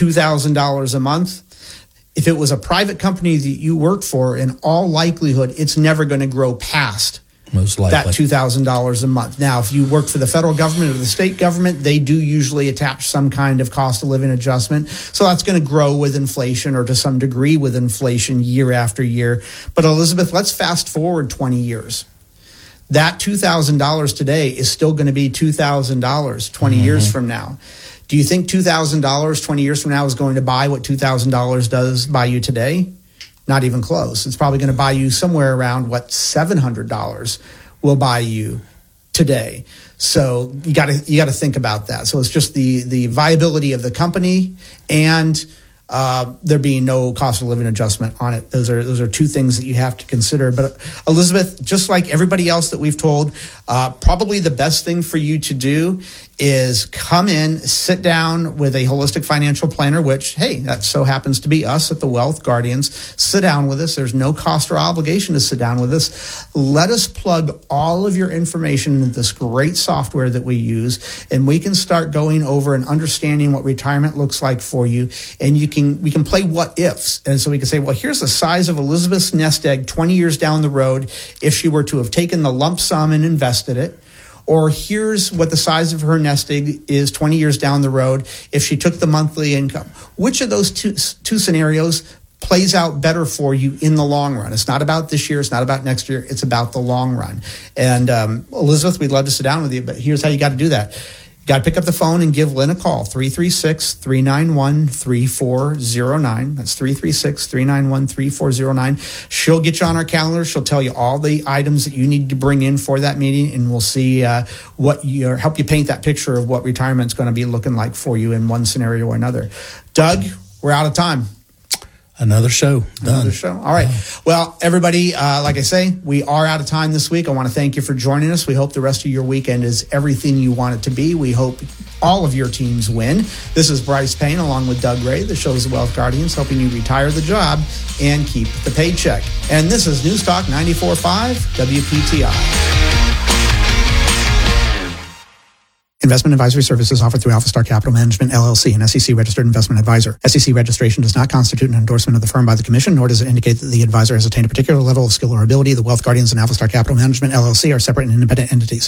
$2,000 a month. If it was a private company that you work for, in all likelihood, it's never going to grow past most likely that $2,000 a month. Now, if you work for the federal government or the state government, they do usually attach some kind of cost of living adjustment. So that's going to grow with inflation, or to some degree with inflation, year after year. But Elizabeth, let's fast forward 20 years. That $2,000 today is still going to be $2,000 20 years from now. Do you think $2,000 20 years from now is going to buy what $2,000 does buy you today? Not even close. It's probably going to buy you somewhere around what $700 will buy you today. So you got to think about that. So it's just the viability of the company and there being no cost of living adjustment on it. Those are two things that you have to consider. But Elizabeth, just like everybody else that we've told, probably the best thing for you to do is come in, sit down with a holistic financial planner, which, hey, that so happens to be us at the Wealth Guardians. Sit down with us. There's no cost or obligation to sit down with us. Let us plug all of your information into this great software that we use, and we can start going over and understanding what retirement looks like for you. And we can play what ifs. And so we can say, well, here's the size of Elizabeth's nest egg 20 years down the road if she were to have taken the lump sum and invested it. Or here's what the size of her nest egg is 20 years down the road if she took the monthly income. Which of those two scenarios plays out better for you in the long run? It's not about this year. It's not about next year. It's about the long run. And Elizabeth, we'd love to sit down with you, but here's how you got to do that. You got to pick up the phone and give Lynn a call, 336-391-3409. That's 336-391-3409. She'll get you on our calendar. She'll tell you all the items that you need to bring in for that meeting, and we'll see help you paint that picture of what retirement's going to be looking like for you in one scenario or another. Doug, we're out of time. Another show done. Another show. All right. Well, everybody, like I say, we are out of time this week. I want to thank you for joining us. We hope the rest of your weekend is everything you want it to be. We hope all of your teams win. This is Bryce Payne along with Doug Ray, the show's The Wealth Guardians, helping you retire the job and keep the paycheck. And this is News Talk 94.5 WPTI. Investment advisory services offered through AlphaStar Capital Management, LLC, an SEC-registered investment advisor. SEC registration does not constitute an endorsement of the firm by the Commission, nor does it indicate that the advisor has attained a particular level of skill or ability. The Wealth Guardians and AlphaStar Capital Management, LLC, are separate and independent entities.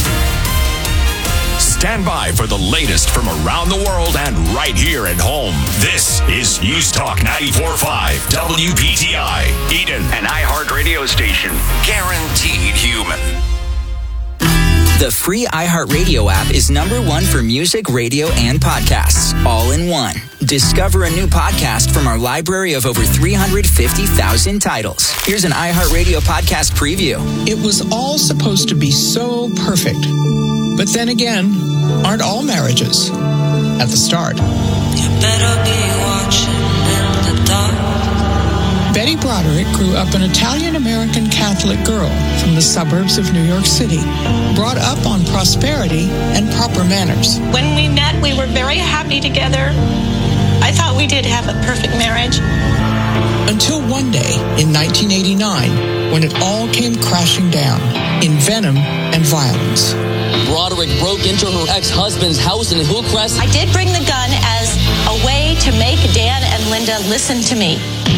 Stand by for the latest from around the world and right here at home. This is News Talk 94.5 WPTI, Eden, an iHeart radio station. Guaranteed human. The free iHeartRadio app is #1 for music, radio, and podcasts, all in one. Discover a new podcast from our library of over 350,000 titles. Here's an iHeartRadio podcast preview. It was all supposed to be so perfect. But then again, aren't all marriages at the start? You better be watching in the dark. Betty Broderick grew up an Italian-American Catholic girl from the suburbs of New York City, brought up on prosperity and proper manners. When we met, we were very happy together. I thought we did have a perfect marriage. Until one day in 1989, when it all came crashing down in venom and violence. Broderick broke into her ex-husband's house in Hillcrest. I did bring the gun as a way to make Dan and Linda listen to me.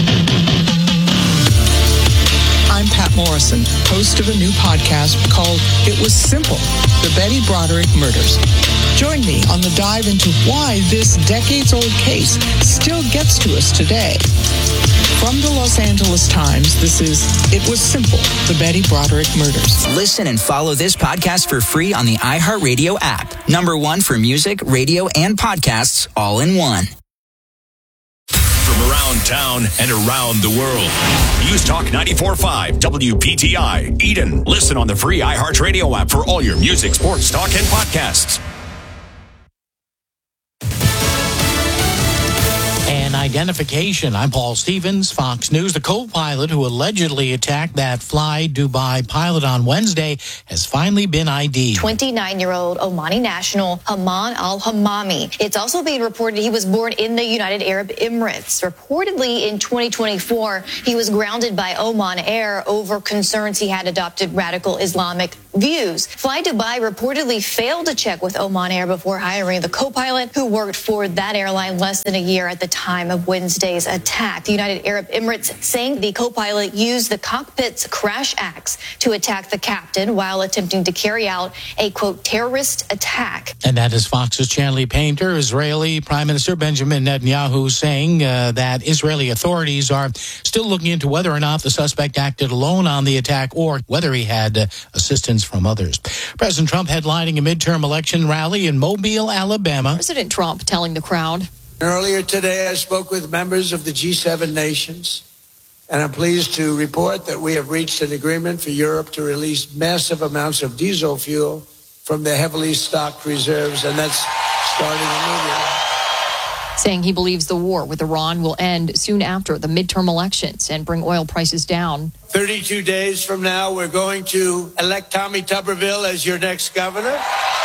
I'm Pat Morrison, host of a new podcast called It Was Simple, The Betty Broderick Murders. Join me on the dive into why this decades-old case still gets to us today. From the Los Angeles Times, this is It Was Simple, The Betty Broderick Murders. Listen and follow this podcast for free on the iHeartRadio app. #1 for music, radio, and podcasts, all in one. From around town and around the world. News Talk 94.5 WPTI, Eden. Listen on the free iHeartRadio app for all your music, sports, talk, and podcasts. Identification. I'm Paul Stevens, Fox News. The co-pilot who allegedly attacked that Fly Dubai pilot on Wednesday has finally been ID'd. 29-year-old Omani national Haman al-Hamami. It's also being reported he was born in the United Arab Emirates. Reportedly in 2024, he was grounded by Oman Air over concerns he had adopted radical Islamic views. Fly Dubai reportedly failed to check with Oman Air before hiring the co-pilot who worked for that airline less than a year at the time of Wednesday's attack. The United Arab Emirates saying the co-pilot used the cockpit's crash axe to attack the captain while attempting to carry out a, quote, terrorist attack. And that is Fox's Chanley Painter. Israeli Prime Minister Benjamin Netanyahu saying that Israeli authorities are still looking into whether or not the suspect acted alone on the attack or whether he had assistance from others. President Trump headlining a midterm election rally in Mobile, Alabama. President Trump telling the crowd. Earlier today, I spoke with members of the G7 nations, and I'm pleased to report that we have reached an agreement for Europe to release massive amounts of diesel fuel from their heavily stocked reserves, and that's starting immediately. Saying he believes the war with Iran will end soon after the midterm elections and bring oil prices down. 32 days from now, we're going to elect Tommy Tuberville as your next governor.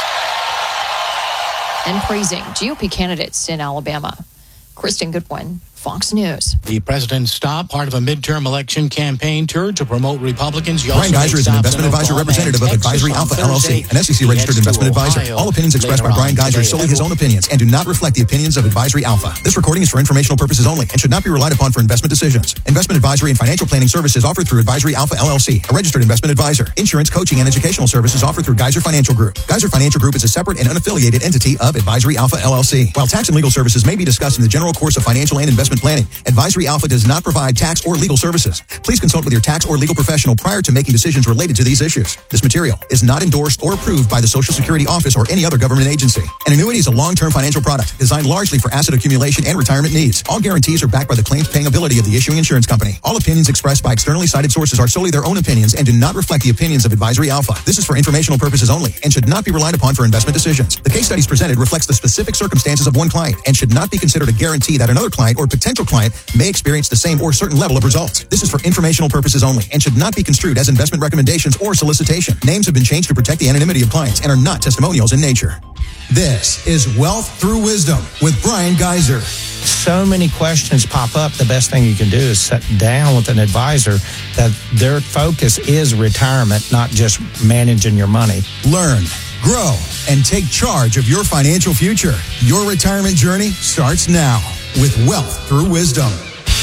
And praising GOP candidates in Alabama. Kristen Goodwin, Fox News. The president stopped part of a midterm election campaign tour to promote Republicans. Brian Geiser is an investment advisor representative of Advisory Alpha LLC, an SEC-registered investment advisor. All opinions expressed by Brian Geiser are solely his own opinions and do not reflect the opinions of Advisory Alpha. This recording is for informational purposes only and should not be relied upon for investment decisions. Investment advisory and financial planning services offered through Advisory Alpha LLC, a registered investment advisor. Insurance, coaching, and educational services offered through Geiser Financial Group. Geiser Financial Group is a separate and unaffiliated entity of Advisory Alpha LLC. While tax and legal services may be discussed in the general course of financial and investment planning, Advisory Alpha does not provide tax or legal services. Please consult with your tax or legal professional prior to making decisions related to these issues. This material is not endorsed or approved by the Social Security Office or any other government agency. An annuity is a long-term financial product designed largely for asset accumulation and retirement needs. All guarantees are backed by the claims-paying ability of the issuing insurance company. All opinions expressed by externally cited sources are solely their own opinions and do not reflect the opinions of Advisory Alpha. This is for informational purposes only and should not be relied upon for investment decisions. The case studies presented reflects the specific circumstances of one client and should not be considered a guarantee that another client or potential client may experience the same or certain level of results. This is for informational purposes only and should not be construed as investment recommendations or solicitation. Names have been changed to protect the anonymity of clients and are not testimonials in nature. This is Wealth Through Wisdom with Brian Geiser. So many questions pop up. The best thing you can do is sit down with an advisor that their focus is retirement, not just managing your money. Learn, grow, and take charge of your financial future. Your retirement journey starts now with Wealth Through Wisdom.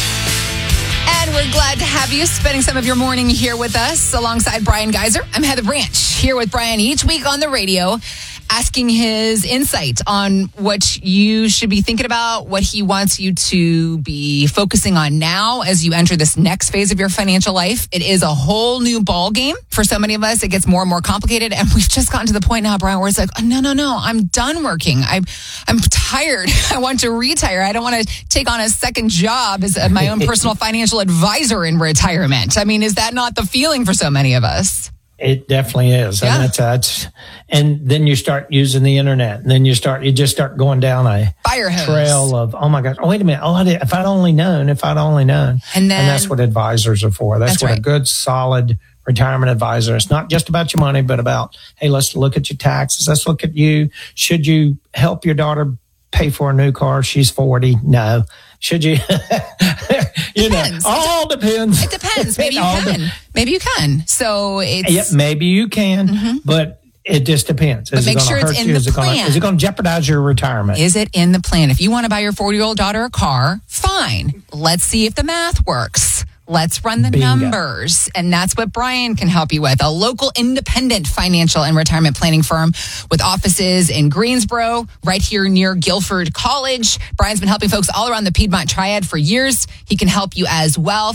And we're glad to have you spending some of your morning here with us alongside Brian Geiser. I'm Heather Branch, here with Brian each week on the radio, asking his insight on what you should be thinking about, what he wants you to be focusing on now as you enter this next phase of your financial life. It is a whole new ball game. For so many of us, it gets more and more complicated. And we've just gotten to the point now, Brian, where it's like, oh, no, I'm done working. I'm tired. I want to retire. I don't want to take on a second job as my own personal financial advisor in retirement. I mean, is that not the feeling for so many of us? It definitely is. Yeah. And that's and then you start using the internet, and then you just start going down a fire hose trail of, oh my gosh, oh, wait a minute. Oh, if I'd only known. And that's what advisors are for. That's what right. A good, solid retirement advisor. It's not just about your money, but about, hey, let's look at your taxes. Let's look at you. Should you help your daughter pay for a new car? She's 40. No. Should you? Depends. All depends. It depends. Maybe you can. Maybe you can. So it's... Yeah, maybe you can, but it just depends. But make sure it's in the plan. Is it going to jeopardize your retirement? Is it in the plan? If you want to buy your 40-year-old daughter a car, fine. Let's see if the math works. Let's run the numbers. And that's what Brian can help you with. A local independent financial and retirement planning firm with offices in Greensboro, right here near Guilford College. Brian's been helping folks all around the Piedmont Triad for years. He can help you as well.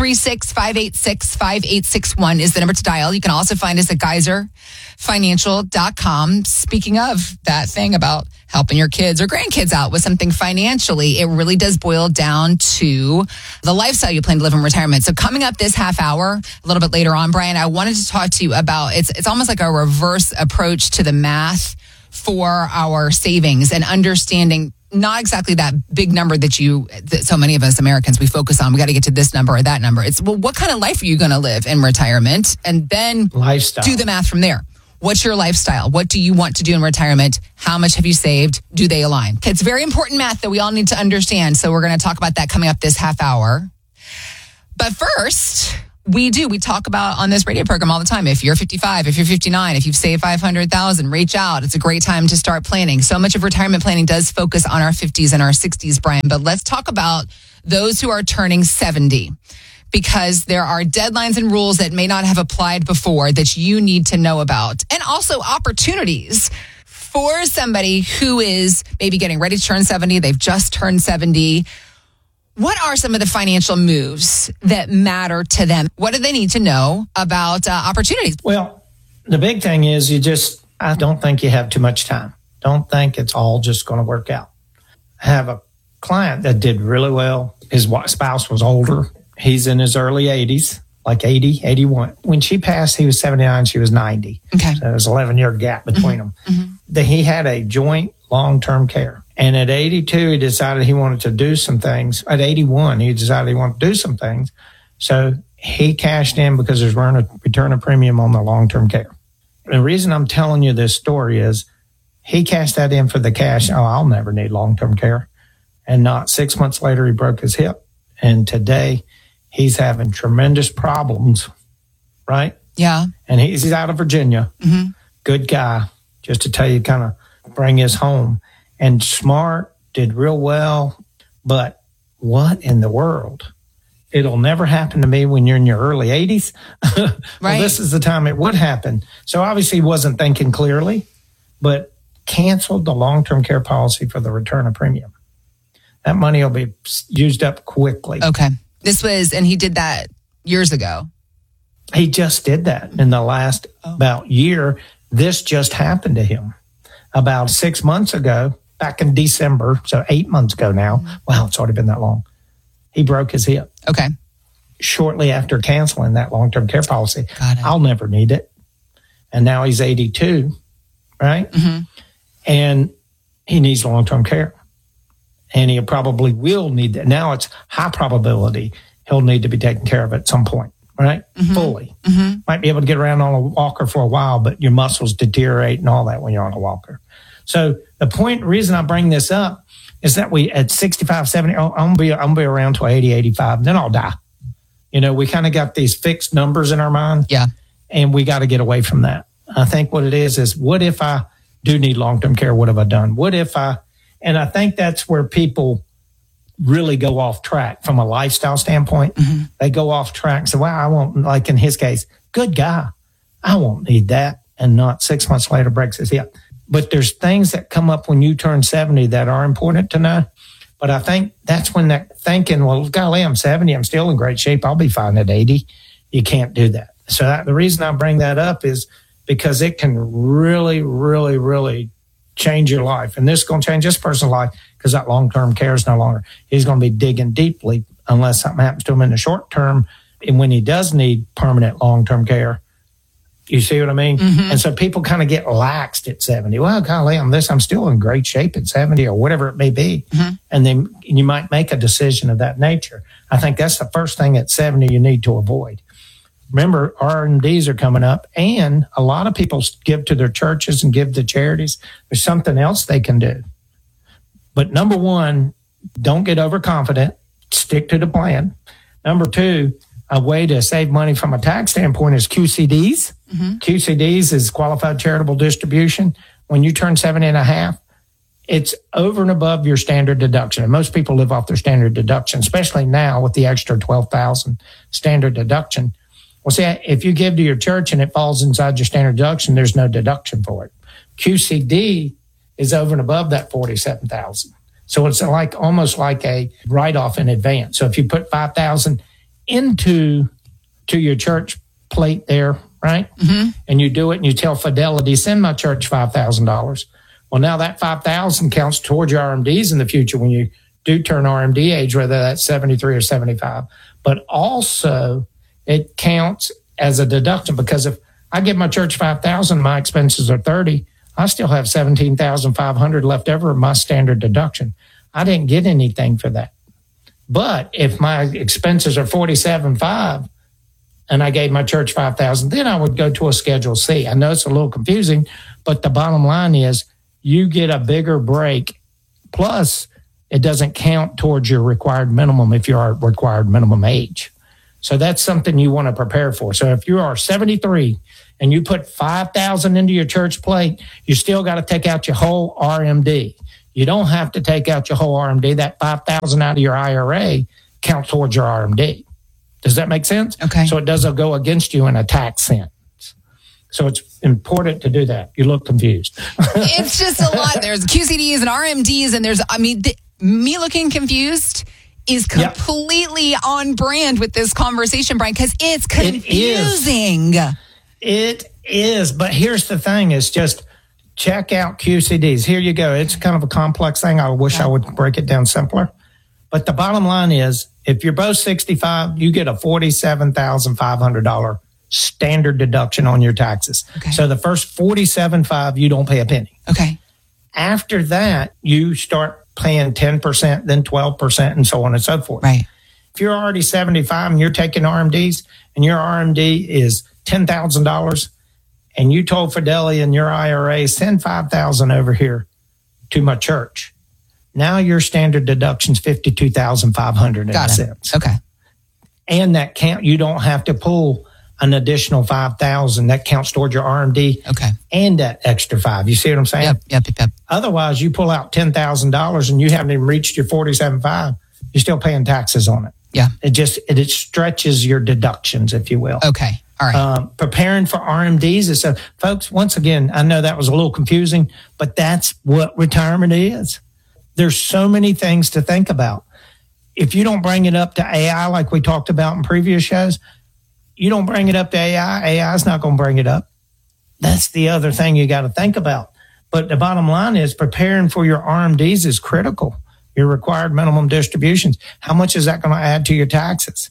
336-586-5861 is the number to dial. You can also find us at geyserfinancial.com. Speaking of that thing about helping your kids or grandkids out with something financially, it really does boil down to the lifestyle you plan to live in retirement. So coming up this half hour, a little bit later on, Brian, I wanted to talk to you about, it's almost like a reverse approach to the math for our savings and understanding not exactly that big number that so many of us Americans, we focus on. We got to get to this number or that number. It's, well, what kind of life are you going to live in retirement? And then lifestyle. Do the math from there. What's your lifestyle? What do you want to do in retirement? How much have you saved? Do they align? It's very important math that we all need to understand. So we're going to talk about that coming up this half hour. But first, we talk about on this radio program all the time. If you're 55, if you're 59, if you've saved $500,000, reach out. It's a great time to start planning. So much of retirement planning does focus on our 50s and our 60s, Brian. But let's talk about those who are turning 70, because there are deadlines and rules that may not have applied before that you need to know about. And also opportunities for somebody who is maybe getting ready to turn 70. They've just turned 70. What are some of the financial moves that matter to them? What do they need to know about opportunities? Well, the big thing is I don't think you have too much time. Don't think it's all just going to work out. I have a client that did really well. His spouse was older. He's in his early 80s, like 80, 81. When she passed, he was 79, she was 90. Okay. So there's an 11-year gap between them. Mm-hmm. He had a joint long-term care. And at 82, he decided he wanted to do some things. At 81, he decided he wanted to do some things. So he cashed in because there's a return of premium on the long-term care. The reason I'm telling you this story is he cashed that in for the cash. Oh, I'll never need long-term care. And not 6 months later, he broke his hip. And today, he's having tremendous problems, right? Yeah. And he's out of Virginia. Mm-hmm. Good guy, just to tell you, kind of bring his home. And smart, did real well, but what in the world? It'll never happen to me when you're in your early 80s. Well, Right. This is the time it would happen. So obviously he wasn't thinking clearly, but canceled the long-term care policy for the return of premium. That money will be used up quickly. Okay. And he did that years ago. He just did that in the last about year. This just happened to him about 6 months ago. Back in December, so 8 months ago now. Mm-hmm. Wow, it's already been that long. He broke his hip. Okay. Shortly after canceling that long-term care policy. Got it. I'll never need it. And now he's 82, right? Mm-hmm. And he needs long-term care. And he probably will need that. Now it's high probability he'll need to be taken care of at some point, right? Mm-hmm. Fully. Mm-hmm. Might be able to get around on a walker for a while, but your muscles deteriorate and all that when you're on a walker. So the reason I bring this up is that we at 65, 70, I'm gonna be around till 80, 85, and then I'll die. You know, we kind of got these fixed numbers in our mind. Yeah. And we got to get away from that. I think what it is what if I do need long-term care? What have I done? And I think that's where people really go off track from a lifestyle standpoint. Mm-hmm. They go off track and say, well, I won't, like in his case, good guy. I won't need that. And not 6 months later breaks his hip. But there's things that come up when you turn 70 that are important to know. But I think that's when that thinking, well, golly, I'm 70, I'm still in great shape, I'll be fine at 80. You can't do that. So the reason I bring that up is because it can really, really, really change your life. And this is going to change this person's life because that long-term care is no longer. He's going to be digging deeply unless something happens to him in the short term. And when he does need permanent long-term care, you see what I mean? Mm-hmm. And so people kind of get laxed at 70. Well, golly, I'm still in great shape at 70 or whatever it may be. Mm-hmm. And then you might make a decision of that nature. I think that's the first thing at 70 you need to avoid. Remember, RMDs are coming up, and a lot of people give to their churches and give to charities. There's something else they can do. But number one, don't get overconfident. Stick to the plan. Number two, a way to save money from a tax standpoint is QCDs. Mm-hmm. QCDs is qualified charitable distribution. When you turn 70 and a half, it's over and above your standard deduction. And most people live off their standard deduction, especially now with the extra $12,000 standard deduction. Well, see, if you give to your church and it falls inside your standard deduction, there's no deduction for it. QCD is over and above that $47,000. So it's almost like a write-off in advance. So if you put $5,000 into your church plate there, right? Mm-hmm. And you do it and you tell Fidelity, send my church $5,000. Well, now that $5,000 counts towards your RMDs in the future when you do turn RMD age, whether that's 73 or 75. But also it counts as a deduction because if I give my church $5,000, my expenses are $30,000, I still have $17,500 left over in my standard deduction. I didn't get anything for that. But if my expenses are $47,500 and I gave my church $5,000, then I would go to a Schedule C. I know it's a little confusing, but the bottom line is you get a bigger break. Plus, it doesn't count towards your required minimum if you're at required minimum age. So that's something you want to prepare for. So if you are 73 and you put $5,000 into your church plate, you still got to take out your whole RMD. You don't have to take out your whole RMD. That $5,000 out of your IRA counts towards your RMD. Does that make sense? Okay. So it doesn't go against you in a tax sense. So it's important to do that. You look confused. It's just a lot. There's QCDs and RMDs, and there's, me looking confused is completely on brand with this conversation, Brian, because it's confusing. It is. But here's the thing, is just check out QCDs. Here you go. It's kind of a complex thing. I wish I would break it down simpler. But the bottom line is, if you're both 65, you get a $47,500 standard deduction on your taxes. Okay. So the first $47,500, you don't pay a penny. Okay. After that, you start paying 10%, then 12%, and so on and so forth. Right. If you're already 75 and you're taking RMDs, and your RMD is $10,000, and you told Fidelity and your IRA, send $5,000 over here to my church. Now your standard deduction's $52,500 Got it. Okay. And that you don't have to pull an additional $5,000. That counts towards your RMD. Okay. And that extra $5,000. You see what I'm saying? Yep. Otherwise, you pull out $10,000 and you haven't even reached your $47,500. You're still paying taxes on it. Yeah. It stretches your deductions, if you will. Okay. All right. Preparing for RMDs is folks, once again, I know that was a little confusing, but that's what retirement is. There's so many things to think about. If you don't bring it up to AI, like we talked about in previous shows, you don't bring it up to AI is not going to bring it up. That's the other thing you got to think about. But the bottom line is, preparing for your RMDs is critical. Your required minimum distributions. How much is that going to add to your taxes?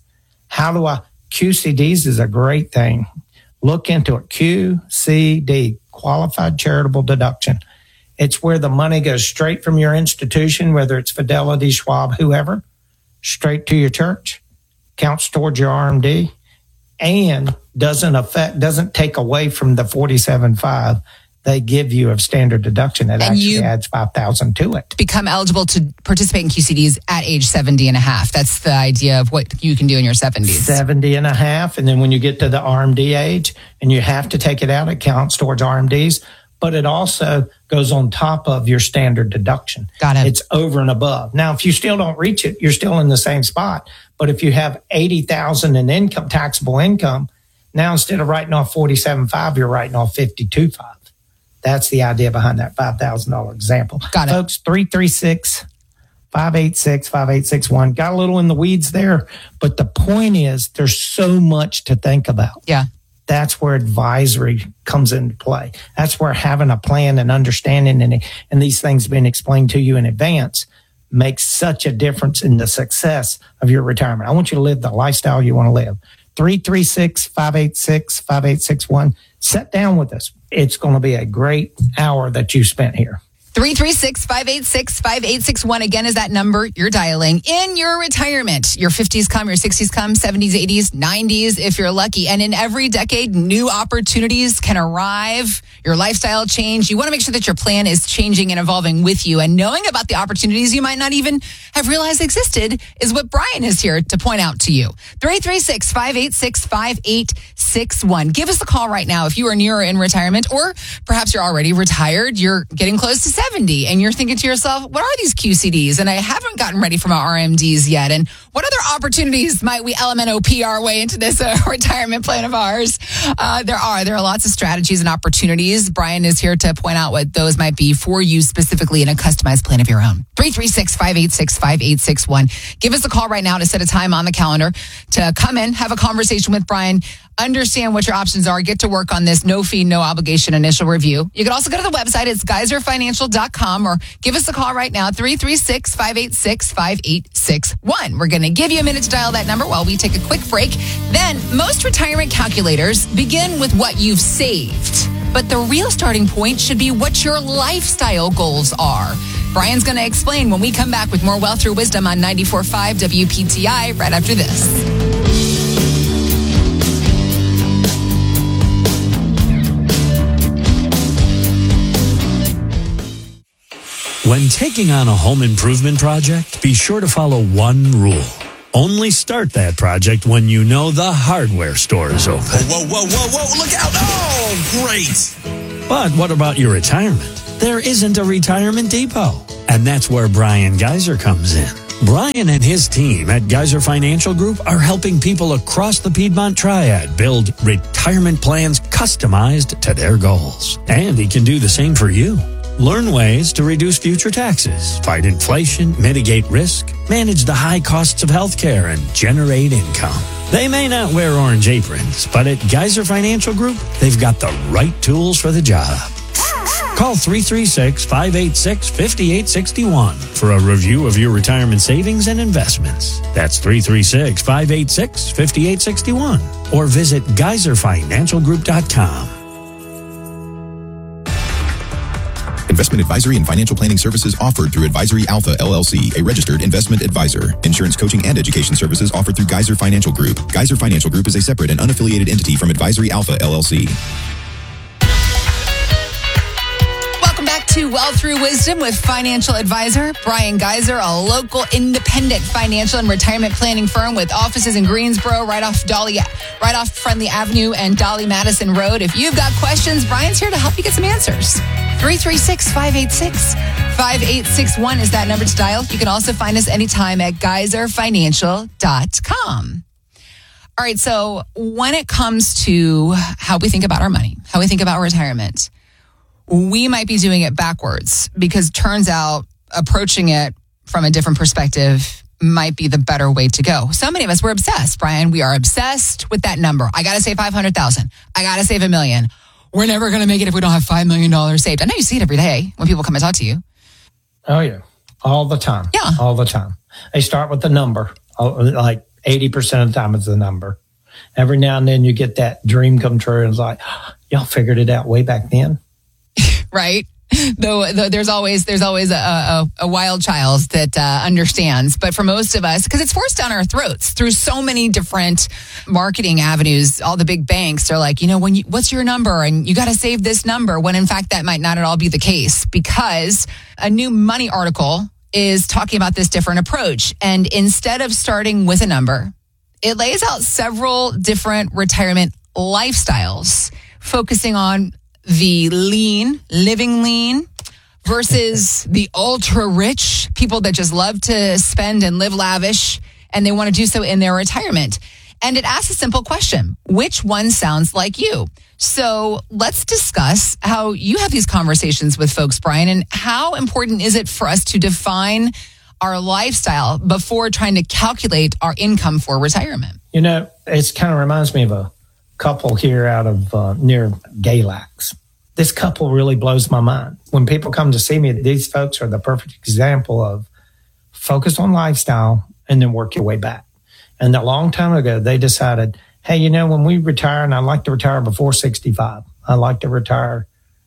QCDs is a great thing. Look into it. QCD, Qualified Charitable Deduction. It's where the money goes straight from your institution, whether it's Fidelity, Schwab, whoever, straight to your church, counts towards your RMD, and doesn't take away from the $47,500 they give you of standard deduction. That actually adds $5,000 to it. Become eligible to participate in QCDs at age 70 and a half. That's the idea of what you can do in your 70s. 70 and a half. And then when you get to the RMD age and you have to take it out, it counts towards RMDs. But it also goes on top of your standard deduction. Got it. It's over and above. Now, if you still don't reach it, you're still in the same spot. But if you have $80,000 in income, taxable income, now instead of writing off $47,500, you're writing off $52,500. That's the idea behind that $5,000 example. Got it. Folks, 336-586-5861. Got a little in the weeds there, but the point is there's so much to think about. Yeah. That's where advisory comes into play. That's where having a plan and understanding and these things being explained to you in advance makes such a difference in the success of your retirement. I want you to live the lifestyle you want to live. 336-586-5861. Sit down with us. It's going to be a great hour that you spent here. 336-586-5861. Again, is that number you're dialing in your retirement. Your 50s come, your 60s come, 70s, 80s, 90s, if you're lucky. And in every decade, new opportunities can arrive. Your lifestyle change. You want to make sure that your plan is changing and evolving with you. And knowing about the opportunities you might not even have realized existed is what Brian is here to point out to you. 336-586-5861. Give us a call right now if you are near or in retirement, or perhaps you're already retired. You're getting close to 70 and you're thinking to yourself, what are these QCDs? And I haven't gotten ready for my RMDs yet. And what other opportunities might we LMNOP our way into this retirement plan of ours? There are lots of strategies and opportunities. Brian is here to point out what those might be for you specifically in a customized plan of your own. 336-586-5861. Give us a call right now to set a time on the calendar to come in, have a conversation with Brian, understand what your options are, get to work on this no fee, no obligation initial review. You can also go to the website. It's geyserfinancial.com, or give us a call right now, 336-586-5861. We're going to give you a minute to dial that number while we take a quick break. Then, most retirement calculators begin with what you've saved. But the real starting point should be what your lifestyle goals are. Brian's going to explain when we come back with more Wealth Through Wisdom on 94.5 WPTI right after this. When taking on a home improvement project, be sure to follow one rule. Only start that project when you know the hardware store is open. Whoa, look out. Oh, great. But what about your retirement? There isn't a retirement depot. And that's where Brian Geiser comes in. Brian and his team at Geiser Financial Group are helping people across the Piedmont Triad build retirement plans customized to their goals. And he can do the same for you. Learn ways to reduce future taxes, fight inflation, mitigate risk, manage the high costs of healthcare, and generate income. They may not wear orange aprons, but at Geiser Financial Group, they've got the right tools for the job. Call 336-586-5861 for a review of your retirement savings and investments. That's 336-586-5861. Or visit GeiserFinancialGroup.com. Investment advisory and financial planning services offered through Advisory Alpha, LLC, a registered investment advisor. Insurance coaching and education services offered through Geiser Financial Group. Geiser Financial Group is a separate and unaffiliated entity from Advisory Alpha, LLC. Welcome back to Wealth Through Wisdom with financial advisor Brian Geiser, a local independent financial and retirement planning firm with offices in Greensboro, right off Friendly Avenue and Dolly Madison Road. If you've got questions, Brian's here to help you get some answers. 336-586-5861 is that number to dial. You can also find us anytime at geiserfinancial.com. All right, so when it comes to how we think about our money, how we think about retirement, we might be doing it backwards because it turns out approaching it from a different perspective might be the better way to go. So many of us, we're obsessed, Brian. We are obsessed with that number. I got to save $500,000. I got to save $1 million. We're never going to make it if we don't have $5 million saved. I know you see it every day when people come and talk to you. Oh, yeah. All the time. Yeah. All the time. They start with the number. Like 80% of the time it's the number. Every now and then you get that dream come true and it's like, y'all figured it out way back then. Right? Though there's always a wild child that understands. But for most of us, because it's forced down our throats through so many different marketing avenues, all the big banks are like, what's your number? And you got to save this number, when in fact that might not at all be the case, because a new money article is talking about this different approach. And instead of starting with a number, it lays out several different retirement lifestyles, focusing on the living lean versus the ultra rich, people that just love to spend and live lavish, and they want to do so in their retirement. And it asks a simple question: which one sounds like you? So let's discuss how you have these conversations with folks, Brian, and how important is it for us to define our lifestyle before trying to calculate our income for retirement? It kind of reminds me of a couple here out of near Galax. This couple really blows my mind. When people come to see me, these folks are the perfect example of focus on lifestyle and then work your way back. And a long time ago, they decided, hey, when we retire, and I'd like to retire before 65. I'd like to retire,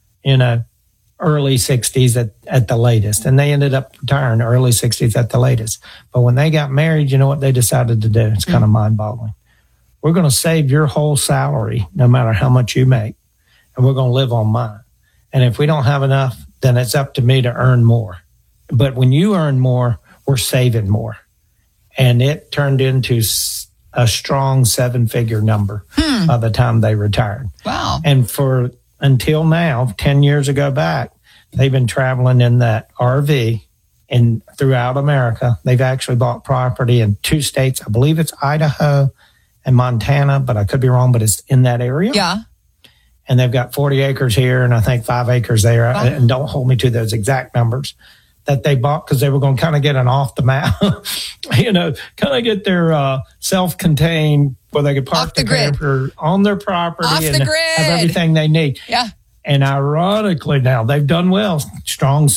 early 60s at the latest. And they ended up retiring early 60s at the latest. But when they got married, you know what they decided to do? It's kind of mind-boggling. We're going to save your whole salary, no matter how much you make, and we're going to live on mine. And if we don't have enough, then it's up to me to earn more. But when you earn more, we're saving more. And it turned into a strong 7-figure number by the time they retired. Wow. And until now, 10 years ago back, they've been traveling in that RV and throughout America. They've actually bought property in 2 states. I believe it's Idaho and Montana, but I could be wrong, but it's in that area. Yeah. And they've got 40 acres here and I think 5 acres there. Wow. And don't hold me to those exact numbers that they bought because they were going to kind of get an off the map, kind of get their self-contained where they could park the camper on their property and have everything they need. Yeah. And ironically now they've done well. Strong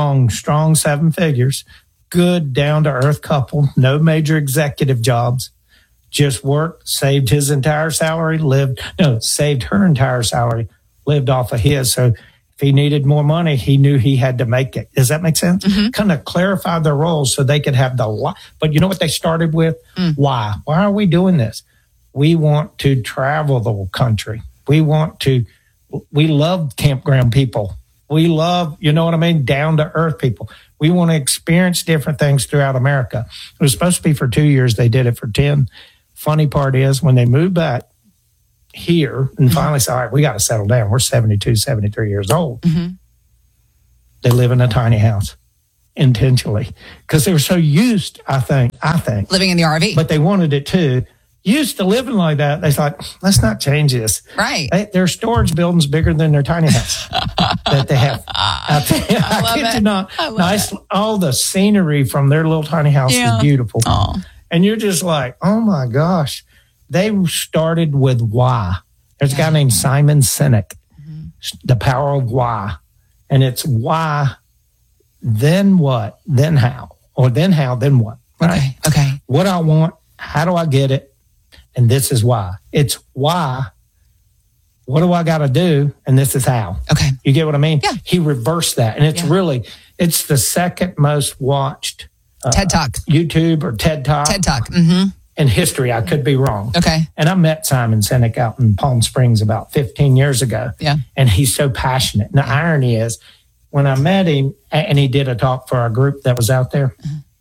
7 figures, good down to earth couple, no major executive jobs. Just worked, saved his entire salary, saved her entire salary, lived off of his. So if he needed more money, he knew he had to make it. Does that make sense? Mm-hmm. Kind of clarify their roles so they could have but you know what they started with? Why? Why are we doing this? We want to travel the country. We love campground people. We love, down to earth people. We want to experience different things throughout America. It was supposed to be for 2 years. They did it for 10. Funny part is when they moved back here and finally said, all right, we got to settle down. We're 72, 73 years old. They live in a tiny house intentionally because they were so used, I think. Living in the RV. But they wanted it too. Used to living like that. They thought, let's not change this. Right. Their storage building's bigger than their tiny house that they have. I kid you not. Nice. All the scenery from their little tiny house is beautiful. Aww. And you're just like, oh my gosh. They started with why. There's a guy named Simon Sinek, The Power of Why. And it's why, then what, then how. Or then how, then what. Right? Okay. What I want, how do I get it? And this is why. It's why. What do I got to do? And this is how. Okay. You get what I mean? Yeah. He reversed that. And it's really, it's the second most watched TED Talk. YouTube or TED Talk. TED Talk. In history. I could be wrong. Okay. And I met Simon Sinek out in Palm Springs about 15 years ago. Yeah. And he's so passionate. And the irony is, when I met him, and he did a talk for our group that was out there,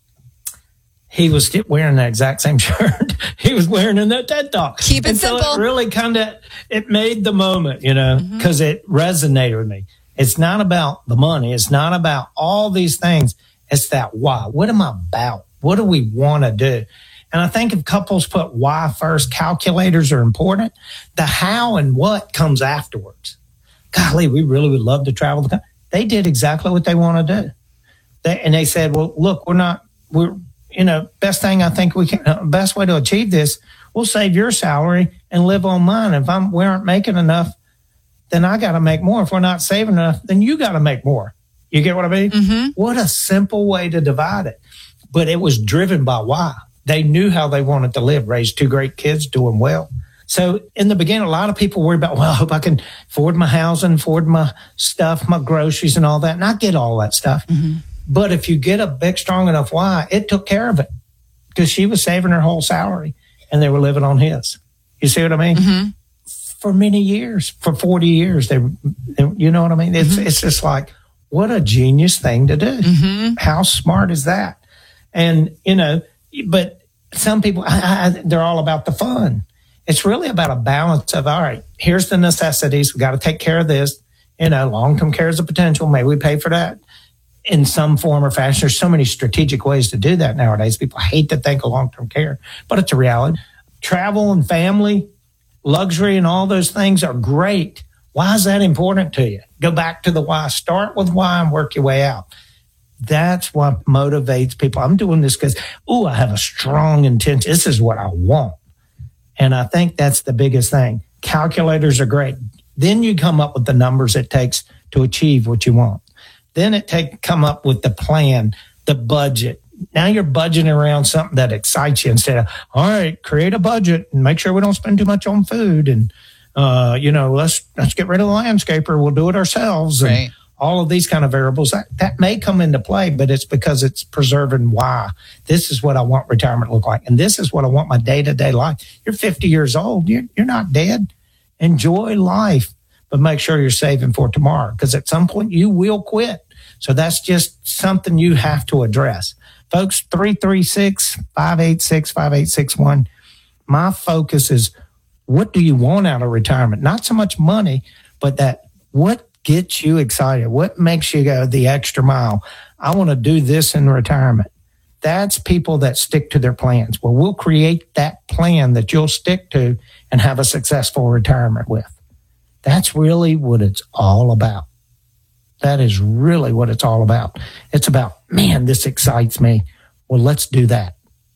he was wearing the exact same shirt he was wearing in that TED Talk. Keep it simple. So it really kind of, it made the moment, you know, because it resonated with me. It's not about the money. It's not about all these things. It's that why. What am I about? What do we want to do? And I think if couples put why first, calculators are important. The how and what comes afterwards. Golly, we really would love to travel. They did exactly what they want to do. They said, well, look, best thing I think we can, best way to achieve this, we'll save your salary and live on mine. If we aren't making enough, then I got to make more. If we're not saving enough, then you got to make more. You get what I mean? What a simple way to divide it. But it was driven by why. They knew how they wanted to live, raise 2 great kids, doing well. So in the beginning, a lot of people worry about, well, I hope I can afford my housing, afford my stuff, my groceries and all that. And I get all that stuff. But if you get a big, strong enough why, it took care of it because she was saving her whole salary and they were living on his. You see what I mean? For many years, for 40 years, they you know what I mean? It's just like, what a genius thing to do. How smart is that? And, but some people, they're all about the fun. It's really about a balance of, all right, here's the necessities. We got to take care of this. Long-term care is a potential. Maybe we pay for that in some form or fashion. There's so many strategic ways to do that nowadays. People hate to think of long-term care, but it's a reality. Travel and family, luxury and all those things are great. Why is that important to you? Go back to the why. Start with why and work your way out. That's what motivates people. I'm doing this because, I have a strong intention. This is what I want. And I think that's the biggest thing. Calculators are great. Then you come up with the numbers it takes to achieve what you want. Then come up with the plan, the budget. Now you're budgeting around something that excites you instead of, all right, create a budget and make sure we don't spend too much on food. And, let's get rid of the landscaper. We'll do it ourselves. Right. And all of these kind of variables that may come into play, but it's because it's preserving why. This is what I want retirement to look like. And this is what I want my day-to-day life. You're 50 years old. You're not dead. Enjoy life, but make sure you're saving for tomorrow because at some point you will quit. So that's just something you have to address. Folks, 336-586-5861. My focus is what do you want out of retirement? Not so much money, but that what gets you excited? What makes you go the extra mile? I want to do this in retirement. That's people that stick to their plans. Well, we'll create that plan that you'll stick to and have a successful retirement with. That's really what it's all about. That is really what it's all about. It's about, man, this excites me. Well, let's do that.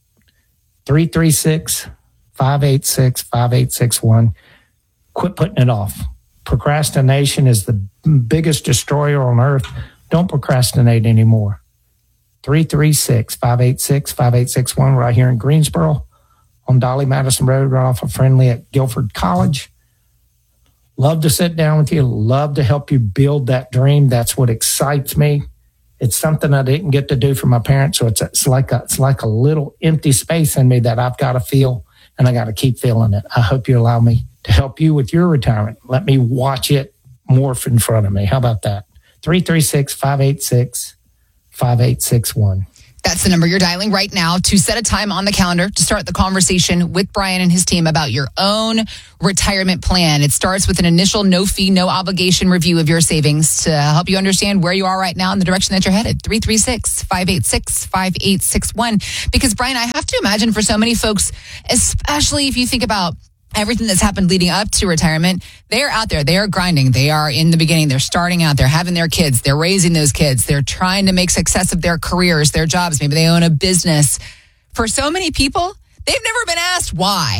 336-586-5861. Quit putting it off. Procrastination is the biggest destroyer on earth. Don't procrastinate anymore. 336-586-5861 right here in Greensboro on Dolly Madison Road, right off of Friendly at Guilford College. Love to sit down with you. Love to help you build that dream. That's what excites me. It's something I didn't get to do for my parents, so it's like a little empty space in me that I've got to feel, and I got to keep feeling it. I hope you allow me to help you with your retirement. Let me watch it morph in front of me. How about that? 336-586-5861. 5861. That's the number you're dialing right now to set a time on the calendar to start the conversation with Brian and his team about your own retirement plan. It starts with an initial no fee, no obligation review of your savings to help you understand where you are right now and the direction that you're headed. 336-586-5861. Because, Brian, I have to imagine for so many folks, especially if you think about everything that's happened leading up to retirement, they are out there. They are grinding. They are in the beginning. They're starting out. They're having their kids. They're raising those kids. They're trying to make success of their careers, their jobs. Maybe they own a business. For so many people, they've never been asked why.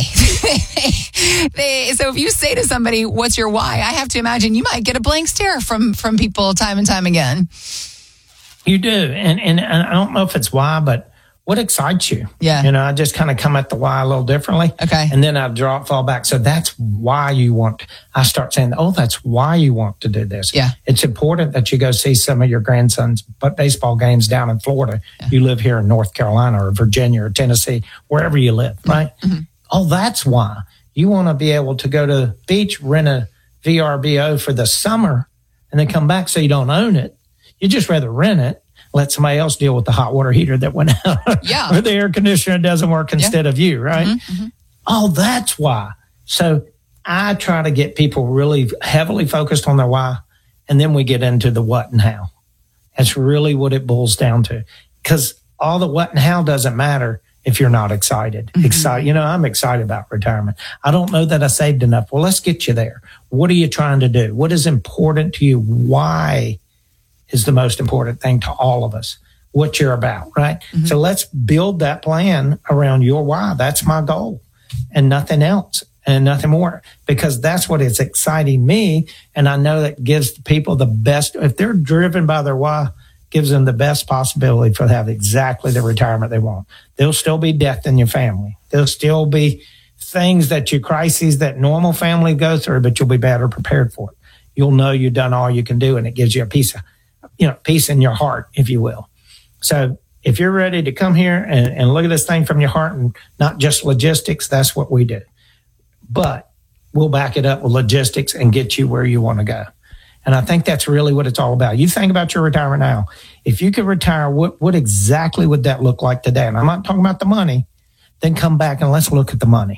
So if you say to somebody, what's your why? I have to imagine you might get a blank stare from people time and time again. You do. And I don't know if it's why, but what excites you? Yeah. I just kind of come at the why a little differently. Okay. And then I fall back. So that's why you want, I start saying, that's why you want to do this. Yeah. It's important that you go see some of your grandson's baseball games down in Florida. Yeah. You live here in North Carolina or Virginia or Tennessee, wherever you live, right? Mm-hmm. That's why. You want to be able to go to the beach, rent a VRBO for the summer, and then come back so you don't own it. You just rather rent it. Let somebody else deal with the hot water heater that went out. Yeah. Or the air conditioner doesn't work instead of you, right? Mm-hmm. That's why. So I try to get people really heavily focused on their why, and then we get into the what and how. That's really what it boils down to. Because all the what and how doesn't matter if you're not excited. Mm-hmm. I'm excited about retirement. I don't know that I saved enough. Well, let's get you there. What are you trying to do? What is important to you? Why is the most important thing to all of us, what you're about, right? Mm-hmm. So let's build that plan around your why. That's my goal and nothing else and nothing more, because that's what is exciting me. And I know that gives people the best, if they're driven by their why, gives them the best possibility for have exactly the retirement they want. There'll still be death in your family. There'll still be things crises that normal family go through, but you'll be better prepared for it. You'll know you've done all you can do, and it gives you a peace in your heart, if you will. So if you're ready to come here and look at this thing from your heart and not just logistics, that's what we do. But we'll back it up with logistics and get you where you want to go. And I think that's really what it's all about. You think about your retirement now. If you could retire, what exactly would that look like today? And I'm not talking about the money. Then come back and let's look at the money.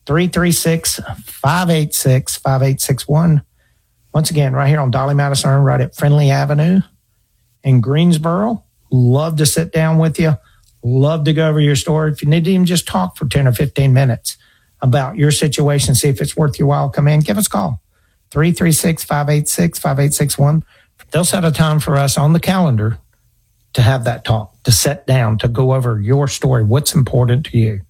336-586-5861. Once again, right here on Dolly Madison, right at Friendly Avenue in Greensboro. Love to sit down with you. Love to go over your story. If you need to even just talk for 10 or 15 minutes about your situation, see if it's worth your while, come in, give us a call. 336-586-5861. They'll set a time for us on the calendar to have that talk, to sit down, to go over your story, what's important to you.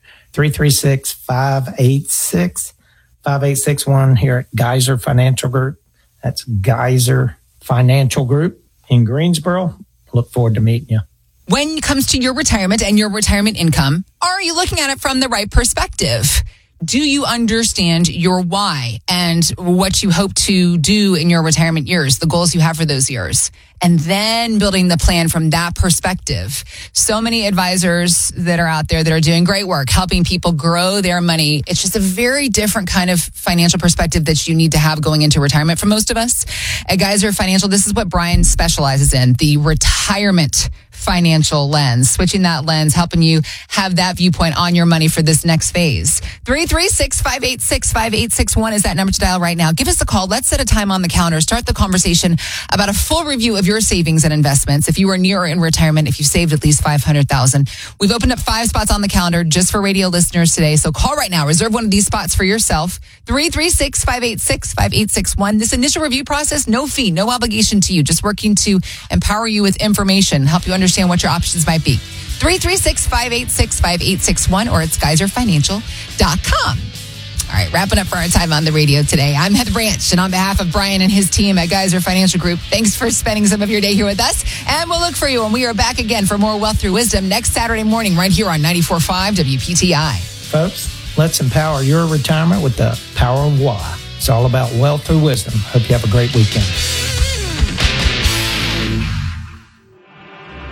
336-586-5861 here at Geyser Financial Group. That's Geyser Financial Group in Greensboro. Look forward to meeting you. When it comes to your retirement and your retirement income, are you looking at it from the right perspective? Do you understand your why and what you hope to do in your retirement years, the goals you have for those years, and then building the plan from that perspective? So many advisors that are out there that are doing great work, helping people grow their money. It's just a very different kind of financial perspective that you need to have going into retirement for most of us. At Geyser Financial, this is what Brian specializes in, the retirement financial lens, switching that lens, helping you have that viewpoint on your money for this next phase. 336-586-5861 is that number to dial right now. Give us a call. Let's set a time on the calendar. Start the conversation about a full review of your savings and investments. If you are near or in retirement, if you saved at least $500,000, we've opened up 5 spots on the calendar just for radio listeners today. So call right now. Reserve one of these spots for yourself. 336-586-5861. This initial review process, no fee, no obligation to you. Just working to empower you with information, help you understand what your options might be. 336-586-5861 or it's geyserfinancial.com. All right, wrapping up for our time on the radio today. I'm Heather Branch, and on behalf of Brian and his team at Geyser Financial Group, thanks for spending some of your day here with us. And we'll look for you when we are back again for more Wealth Through Wisdom next Saturday morning right here on 94.5 WPTI. Folks, let's empower your retirement with the power of why. It's all about Wealth Through Wisdom. Hope you have a great weekend. Right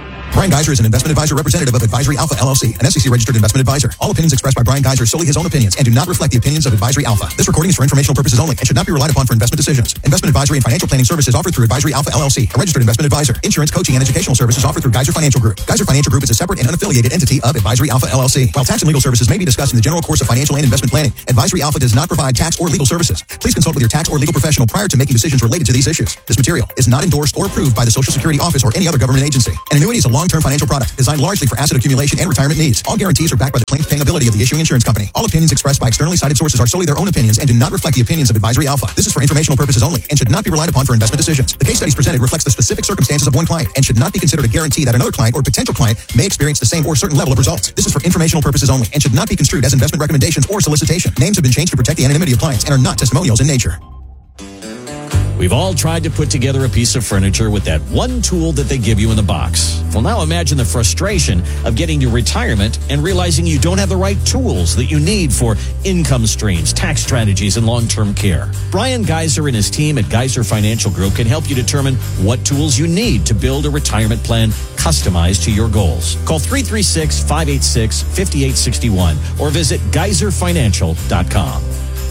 Brian Geiser is an investment advisor representative of Advisory Alpha LLC, an SEC-registered investment advisor. All opinions expressed by Brian Geiser are solely his own opinions and do not reflect the opinions of Advisory Alpha. This recording is for informational purposes only and should not be relied upon for investment decisions. Investment advisory and financial planning services offered through Advisory Alpha LLC, a registered investment advisor. Insurance, coaching, and educational services offered through Geiser Financial Group. Geiser Financial Group is a separate and unaffiliated entity of Advisory Alpha LLC. While tax and legal services may be discussed in the general course of financial and investment planning, Advisory Alpha does not provide tax or legal services. Please consult with your tax or legal professional prior to making decisions related to these issues. This material is not endorsed or approved by the Social Security Office or any other government agency. An annuity is a long-term financial product designed largely for asset accumulation and retirement needs. All guarantees are backed by the claims paying ability of the issuing insurance company. All opinions expressed by externally cited sources are solely their own opinions and do not reflect the opinions of Advisory Alpha. This is for informational purposes only and should not be relied upon for investment decisions. The case studies presented reflects the specific circumstances of one client and should not be considered a guarantee that another client or potential client may experience the same or certain level of results. This is for informational purposes only and should not be construed as investment recommendations or solicitation. Names have been changed to protect the anonymity of clients and are not testimonials in nature. We've all tried to put together a piece of furniture with that one tool that they give you in the box. Well, now imagine the frustration of getting to retirement and realizing you don't have the right tools that you need for income streams, tax strategies, and long-term care. Brian Geiser and his team at Geiser Financial Group can help you determine what tools you need to build a retirement plan customized to your goals. Call 336-586-5861 or visit geiserfinancial.com.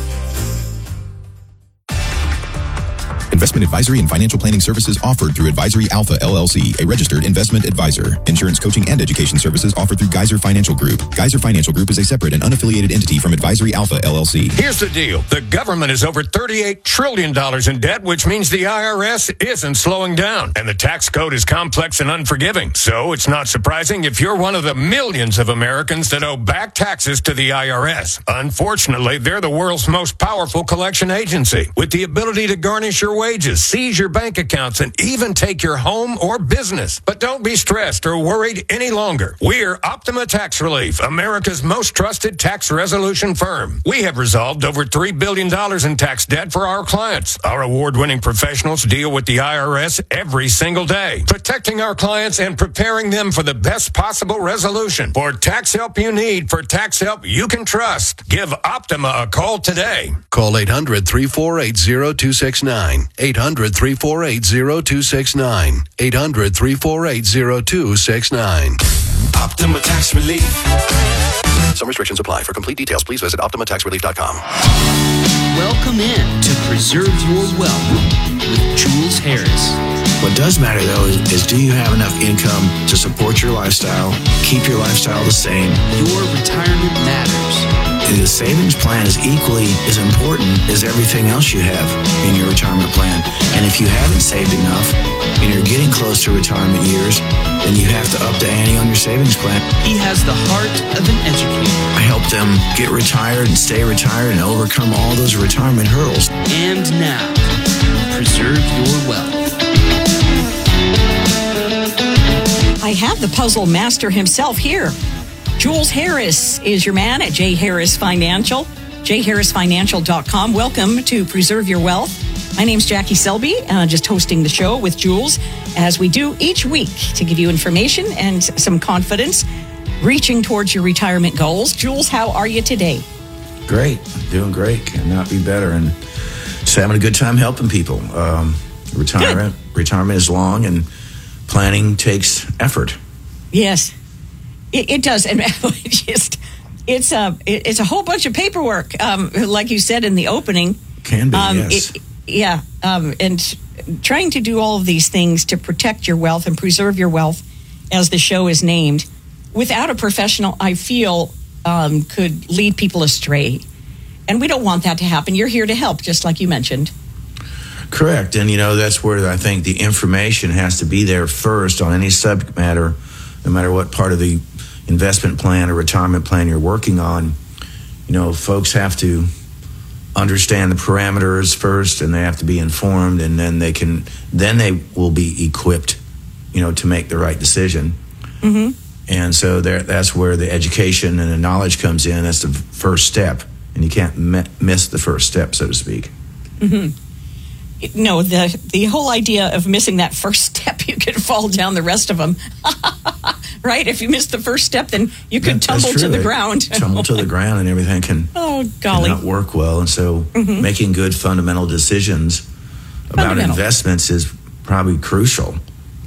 Investment advisory and financial planning services offered through Advisory Alpha LLC, a registered investment advisor. Insurance, coaching, and education services offered through Geiser Financial Group. Geiser Financial Group is a separate and unaffiliated entity from Advisory Alpha LLC. Here's the deal. The government is over $38 trillion in debt, which means the IRS isn't slowing down. And the tax code is complex and unforgiving. So it's not surprising if you're one of the millions of Americans that owe back taxes to the IRS. Unfortunately, they're the world's most powerful collection agency, with the ability to garnish your wages, seize your bank accounts, and even take your home or business. But don't be stressed or worried any longer. We're Optima Tax Relief, America's most trusted tax resolution firm. We have resolved over $3 billion in tax debt for our clients. Our award-winning professionals deal with the IRS every single day, protecting our clients and preparing them for the best possible resolution. For tax help you need, for tax help you can trust, give Optima a call today. Call 800-348-0269. 800-348-0269. 800-348-0269. Optima Tax Relief. Some restrictions apply. For complete details, please visit OptimaTaxRelief.com. Welcome in to Preserve Your Wealth with Jules Harris. What does matter, though, is do you have enough income to support your lifestyle, keep your lifestyle the same? Your retirement matters. The savings plan is equally as important as everything else you have in your retirement plan. And if you haven't saved enough and you're getting close to retirement years, then you have to up the ante on your savings plan. He has the heart of an educator. I help them get retired and stay retired and overcome all those retirement hurdles. And now, Preserve Your Wealth. I have the puzzle master himself here. Jules Harris is your man at J. Harris Financial, jharrisfinancial.com. Welcome to Preserve Your Wealth. My name's Jackie Selby, just hosting the show with Jules, as we do each week to give you information and some confidence, reaching towards your retirement goals. Jules, how are you today? Great. Doing great. Cannot be better. And just having a good time helping people. Retirement is long and planning takes effort. Yes. It does, and it's a whole bunch of paperwork, like you said in the opening. Can be, yes. And trying to do all of these things to protect your wealth and preserve your wealth, as the show is named, without a professional, I feel, could lead people astray. And we don't want that to happen. You're here to help, just like you mentioned. Correct, and that's where I think the information has to be there first on any subject matter, no matter what part of the investment plan or retirement plan you're working on. Folks have to understand the parameters first, and they have to be informed, and then they will be equipped, to make the right decision. Mm-hmm. And so that's where the education and the knowledge comes in. That's the first step, and you can't miss the first step, so to speak. Mm-hmm. No, the whole idea of missing that first step, you could fall down the rest of them. Right? If you miss the first step, then you could tumble to the ground. Tumble to the ground, and everything can not work well. And so making good fundamental decisions about investments is probably crucial.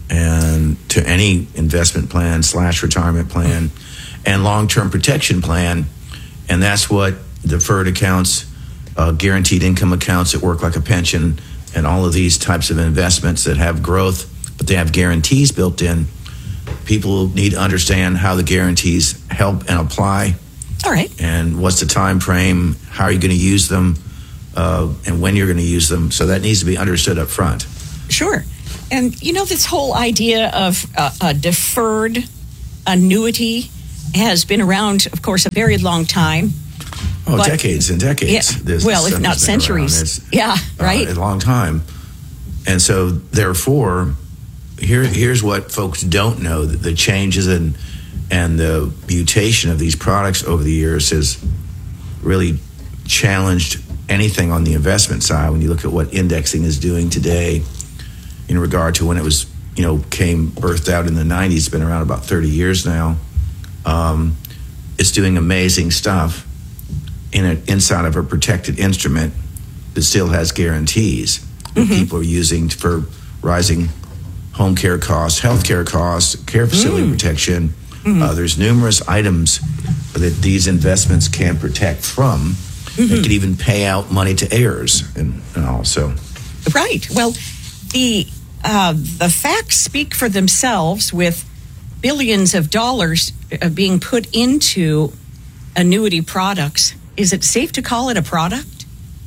and to any investment plan / retirement plan and long-term protection plan. And that's what deferred accounts, guaranteed income accounts that work like a pension, and all of these types of investments that have growth, but they have guarantees built in. People need to understand how the guarantees help and apply. All right. And what's the time frame, how are you going to use them, and when you're going to use them. So that needs to be understood up front. Sure. And, this whole idea of a deferred annuity has been around, of course, a very long time. Oh, decades and decades. Yeah, if not centuries. Right. A long time. And so, therefore, here's what folks don't know. That the changes and the mutation of these products over the years has really challenged anything on the investment side. When you look at what indexing is doing today in regard to when it was, birthed out in the 90s, it's been around about 30 years now. It's doing amazing stuff inside of a protected instrument that still has guarantees that people are using for rising home care costs, health care costs, care facility protection. There's numerous items that these investments can protect from. They could even pay out money to heirs and all. So, right. Well, the facts speak for themselves with billions of dollars being put into annuity products. Is it safe to call it a product?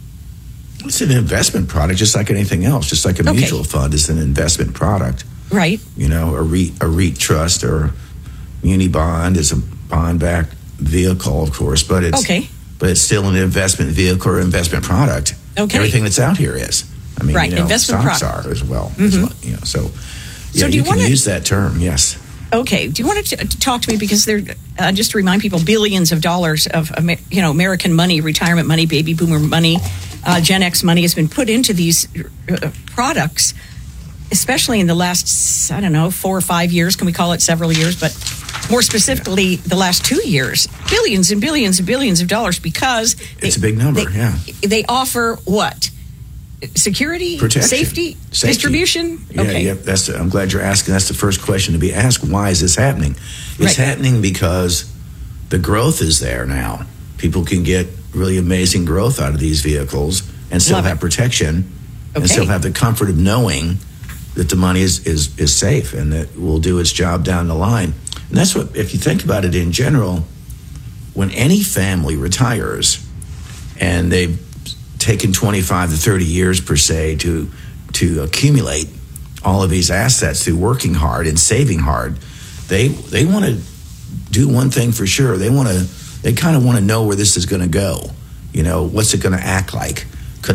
It's an investment product, just like anything else. Just like a mutual fund is an investment product. Right. A REIT trust or muni bond is a bond-backed vehicle, of course, but it's still an investment vehicle or investment product. Okay. Everything that's out here is. Investment stocks product. are as well. So do you can use that term, yes. Okay. Do you want to talk to me, because there, just to remind people, billions of dollars of American money, retirement money, baby boomer money, Gen X money has been put into these products, especially in the last 4 or 5 years. Can we call it several years? But more specifically, the last 2 years, billions and billions and billions of dollars, because it's a big number. They offer what? Security, protection, safety, distribution. I'm glad you're asking. That's the first question to be asked. Why is this happening? It's happening because the growth is there now. People can get really amazing growth out of these vehicles and still have protection and still have the comfort of knowing that the money is safe and that will do its job down the line. And that's what, if you think about it in general, when any family retires and they've taken 25 to 30 years per se to accumulate all of these assets through working hard and saving hard, they want to do one thing for sure. They kind of want to know where this is going to go. What's it going to act like?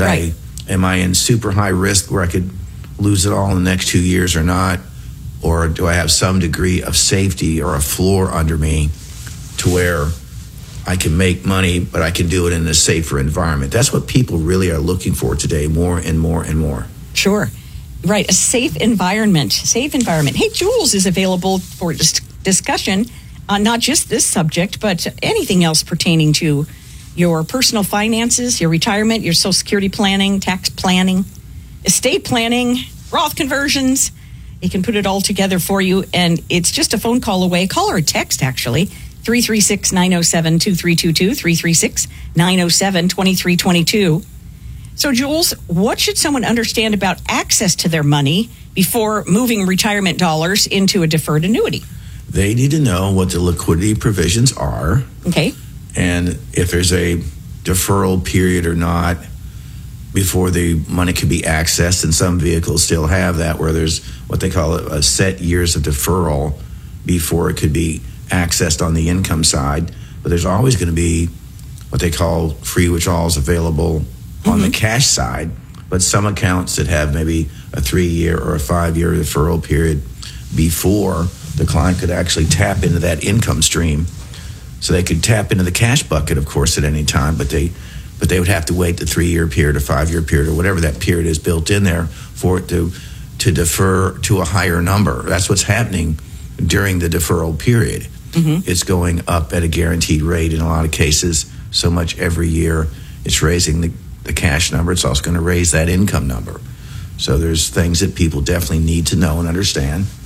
Am I in super high risk where I could lose it all in the next 2 years or not? Or do I have some degree of safety or a floor under me to where I can make money, but I can do it in a safer environment? That's what people really are looking for today, more and more and more. Sure. Right. A safe environment. Hey, Jules is available for discussion on not just this subject, but anything else pertaining to your personal finances, your retirement, your Social Security planning, tax planning, estate planning, Roth conversions. He can put it all together for you, and it's just a phone call away. Call or a text, actually. 336-907-2322, 336-907-2322. So, Jules, what should someone understand about access to their money before moving retirement dollars into a deferred annuity? They need to know what the liquidity provisions are. Okay. And if there's a deferral period or not before the money can be accessed. And some vehicles still have that, where there's what they call a set years of deferral before it could be accessed on the income side. But there's always going to be what they call free withdrawals available on the cash side. But some accounts that have maybe a 3-year or a 5-year deferral period before the client could actually tap into that income stream. So they could tap into the cash bucket, of course, at any time, but they would have to wait the 3-year period or 5-year period or whatever that period is built in there for it to defer to a higher number. That's what's happening during the deferral period. It's going up at a guaranteed rate in a lot of cases, so much every year. It's raising the cash number. It's also going to raise that income number. So there's things that people definitely need to know and understand.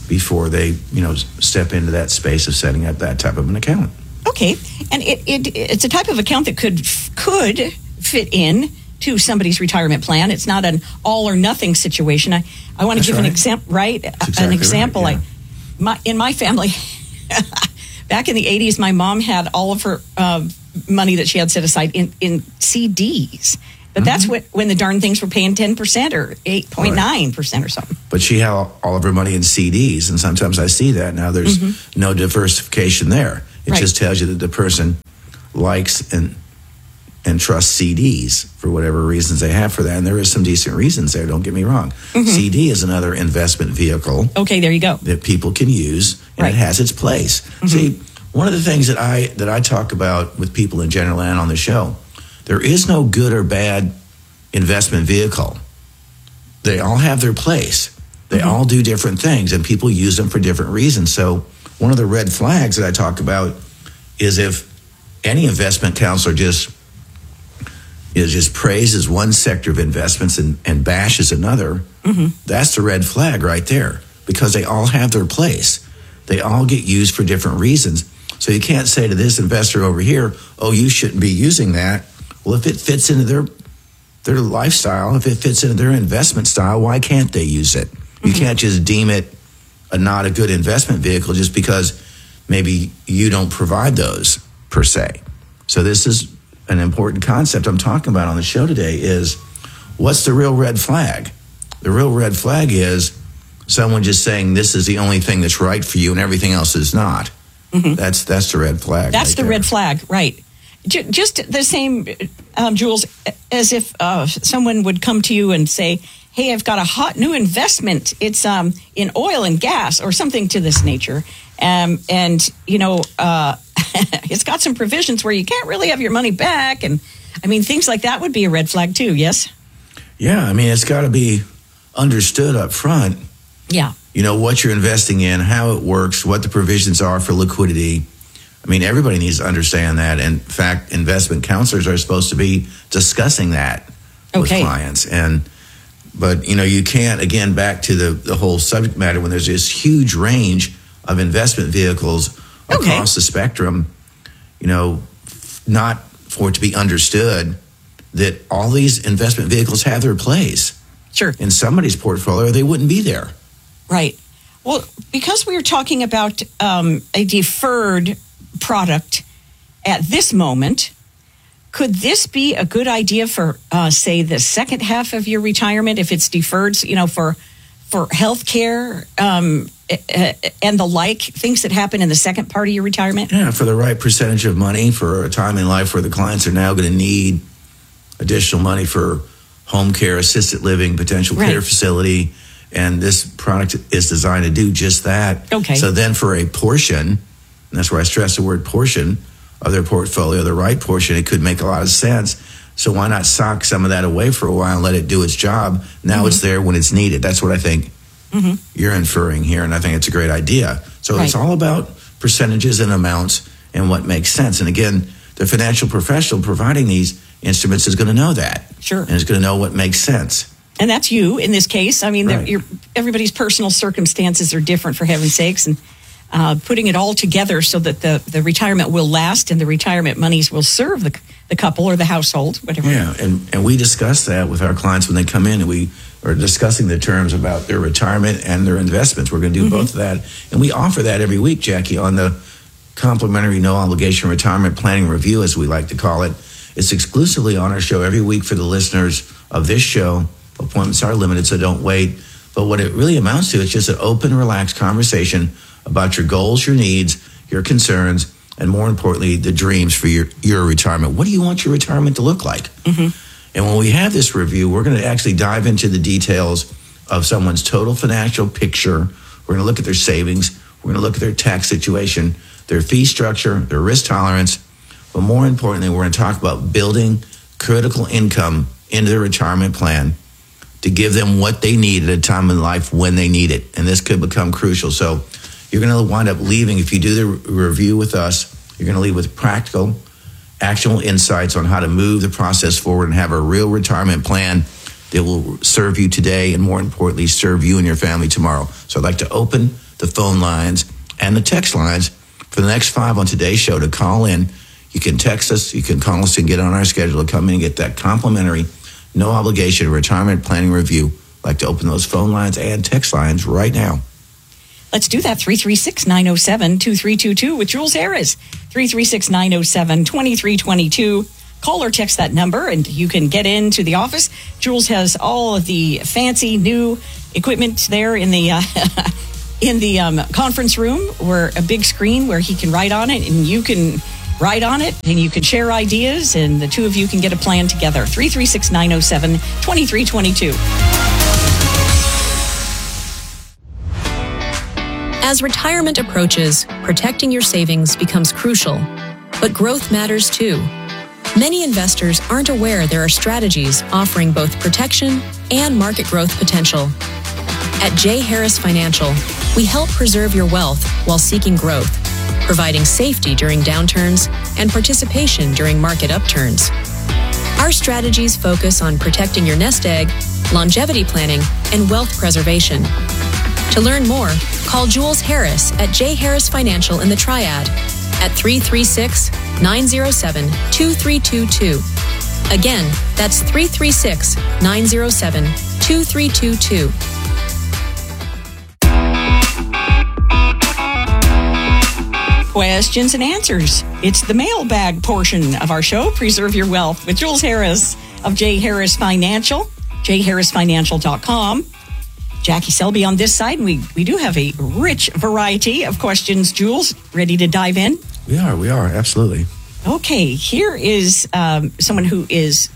before they, step into that space of setting up that type of an account. Okay, and it's a type of account that could fit in to somebody's retirement plan. It's not an all or nothing situation. I want to give an example, right? Exactly an example. Right, yeah. In my family, back in the 80s, my mom had all of her money that she had set aside in CDs. But that's when the darn things were paying 10% or 8.9% or something. But she had all of her money in CDs, and sometimes I see that. Now there's no diversification there. It just tells you that the person likes and trusts CDs for whatever reasons they have for that. And there is some decent reasons there, don't get me wrong. CD is another investment vehicle. Okay, there you go. That people can use, and it has its place. See, one of the things that I talk about with people in general and on the show, there is no good or bad investment vehicle. They all have their place. They all do different things, and people use them for different reasons. So one of the red flags that I talk about is if any investment counselor just praises one sector of investments and bashes another, that's the red flag right there, because they all have their place. They all get used for different reasons. So you can't say to this investor over here, oh, you shouldn't be using that. Well, if it fits into their lifestyle, if it fits into their investment style, why can't they use it? You can't just deem it not a good investment vehicle just because maybe you don't provide those per se. So this is an important concept I'm talking about on the show today is what's the real red flag? The real red flag is someone just saying this is the only thing that's right for you and everything else is not. That's the red flag. That's the red flag, right. Just the same, Jules, as if someone would come to you and say, hey, I've got a hot new investment. It's in oil and gas or something to this nature. It's got some provisions where you can't really have your money back. And I mean, things like that would be a red flag too, yes? Yeah, I mean, it's got to be understood up front. Yeah. What you're investing in, how it works, what the provisions are for liquidity. I mean, everybody needs to understand that. In fact, investment counselors are supposed to be discussing that with clients. But you can't, again, back to the whole subject matter, when there's this huge range of investment vehicles across the spectrum, not for it to be understood that all these investment vehicles have their place. Sure. In somebody's portfolio, they wouldn't be there. Right. Well, because we were talking about a deferred product at this moment, could this be a good idea for, say, the second half of your retirement if it's deferred, for health care and the like, things that happen in the second part of your retirement? Yeah, for the right percentage of money for a time in life where the clients are now going to need additional money for home care, assisted living, potential care facility. And this product is designed to do just that. Okay. So then for a portion, and that's where I stress the word portion of their portfolio, the right portion, it could make a lot of sense. So why not sock some of that away for a while and let it do its job? Now it's there when it's needed. That's what I think you're inferring here, and I think it's a great idea. So it's all about percentages and amounts and what makes sense. And again, the financial professional providing these instruments is going to know that. Sure. And is going to know what makes sense. And that's you in this case. I mean, everybody's personal circumstances are different, for heaven's sakes. And putting it all together so that the retirement will last and the retirement monies will serve the couple or the household, whatever. Yeah, and we discuss that with our clients when they come in, and we are discussing the terms about their retirement and their investments. We're going to do both of that. And we offer that every week, Jackie, on the complimentary no obligation retirement planning review, as we like to call it. It's exclusively on our show every week for the listeners of this show. Appointments are limited, so don't wait. But what it really amounts to is just an open, relaxed conversation about your goals, your needs, your concerns, and more importantly, the dreams for your retirement. What do you want your retirement to look like? And when we have this review, we're going to actually dive into the details of someone's total financial picture. We're going to look at their savings. We're going to look at their tax situation, their fee structure, their risk tolerance. But more importantly, we're going to talk about building critical income into their retirement plan to give them what they need at a time in life when they need it. And this could become crucial. So you're going to wind up leaving, if you do the review with us, you're going to leave with practical, actionable insights on how to move the process forward and have a real retirement plan that will serve you today and, more importantly, serve you and your family tomorrow. So I'd like to open the the phone lines and the text lines for the next 5 on today's show to call in. You can text us, you can call us and get on our schedule to come in and get that complimentary, no obligation retirement planning review. I'd like to open those phone lines and text lines right now. Let's do that. 336-907-2322 with Jules Harris. 336-907-2322. Call or text that number and you can get into the office. Jules has all of the fancy new equipment there in the conference room, where a big screen where he can write on it and you can write on it and you can share ideas and the two of you can get a plan together. 336-907-2322. As retirement approaches, protecting your savings becomes crucial, but growth matters too. Many investors aren't aware there are strategies offering both protection and market growth potential. At J. Harris Financial, we help preserve your wealth while seeking growth, providing safety during downturns and participation during market upturns. Our strategies focus on protecting your nest egg, longevity planning, and wealth preservation. To learn more, call Jules Harris at J. Harris Financial in the Triad at 336-907-2322. Again, that's 336-907-2322. Questions and answers. It's the mailbag portion of our show, Preserve Your Wealth, with Jules Harris of J. Harris Financial, jharrisfinancial.com. Jackie Selby on this side. We do have a rich variety of questions. Jules, ready to dive in? We are, absolutely. Okay, here is someone who is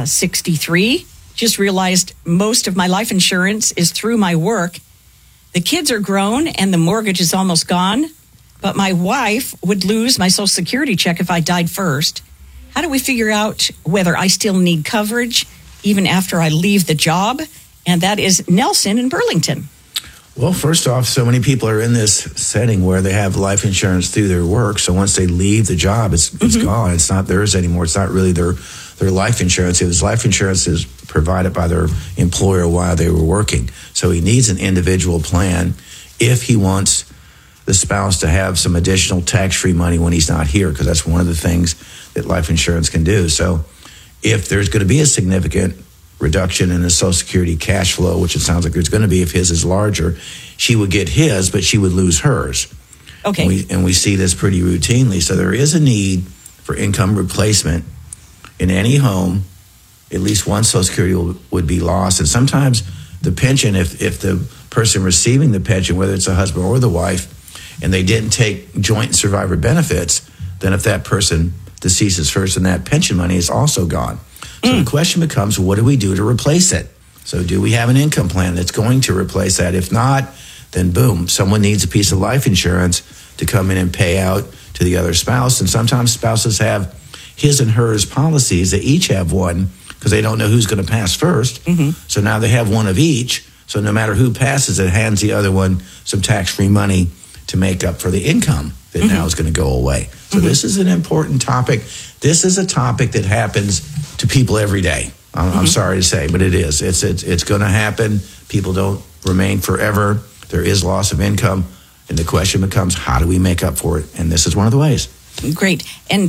63. Just realized most of my life insurance is through my work. The kids are grown and the mortgage is almost gone, but my wife would lose my Social Security check if I died first. How do we figure out whether I still need coverage even after I leave the job? And that is Nelson in Burlington. Well, first off, so many people are in this setting where they have life insurance through their work. So once they leave the job, it's gone. It's not theirs anymore. It's not really their life insurance. His life insurance is provided by their employer while they were working. So he needs an individual plan if he wants the spouse to have some additional tax-free money when he's not here, because that's one of the things that life insurance can do. So if there's going to be a significant reduction in his Social Security cash flow, which it sounds like there's going to be if his is larger, she would get his, but she would lose hers. Okay. And we see this pretty routinely. So there is a need for income replacement in any home. At least one Social Security would be lost. And sometimes the pension, if the person receiving the pension, whether it's a husband or the wife, and they didn't take joint survivor benefits, then if that person deceases first, then that pension money is also gone. So the question becomes, what do we do to replace it? So do we have an income plan that's going to replace that? If not, then boom, someone needs a piece of life insurance to come in and pay out to the other spouse. And sometimes spouses have his and hers policies. They each have one because they don't know who's going to pass first. So now they have one of each. So no matter who passes, it hands the other one some tax-free money to make up for the income that now is going to go away. So this is an important topic. This is a topic that happens to people every day. I'm sorry to say, but it is. It's going to happen. People don't remain forever. There is loss of income. And the question becomes, how do we make up for it? And this is one of the ways. Great. And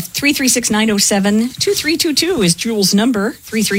336-907-2322 is Jules' number,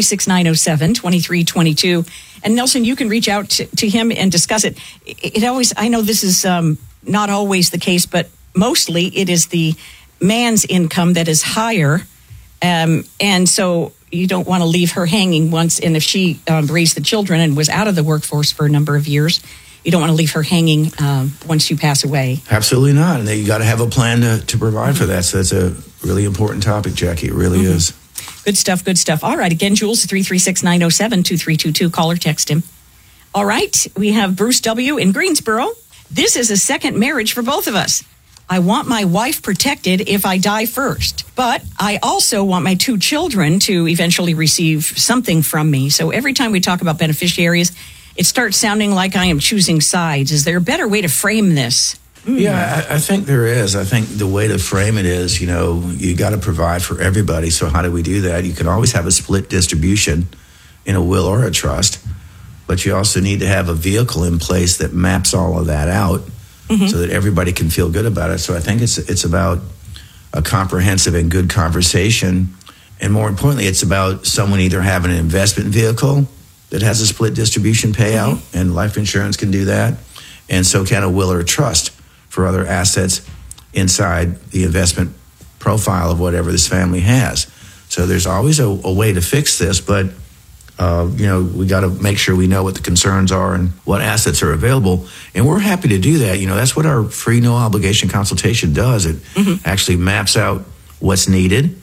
336-907-2322. And Nelson, you can reach out to him and discuss it. It always, I know this is not always the case, but mostly it is the man's income that is higher. And so you don't want to leave her hanging once. And if she raised the children and was out of the workforce for a number of years, you don't want to leave her hanging once you pass away. Absolutely not. And you got to have a plan to provide for that. So that's a really important topic, Jackie. It really is. Good stuff. Good stuff. All right. Again, Jules, 336-907-2322. Call or text him. All right. We have Bruce W. in Greensboro. This is a second marriage for both of us. I want my wife protected if I die first, but I also want my two children to eventually receive something from me. So every time we talk about beneficiaries, it starts sounding like I am choosing sides. Is there a better way to frame this? Yeah, I think there is. I think the way to frame it is, you got to provide for everybody. So how do we do that? You can always have a split distribution in a will or a trust, but you also need to have a vehicle in place that maps all of that out so that everybody can feel good about it. So I think it's about a comprehensive and good conversation. And more importantly, it's about someone either having an investment vehicle that has a split distribution payout, and life insurance can do that, and so can a will or a trust for other assets inside the investment profile of whatever this family has. So there's always a way to fix this, but we got to make sure we know what the concerns are and what assets are available. And we're happy to do that. That's what our free no obligation consultation does. It actually maps out what's needed.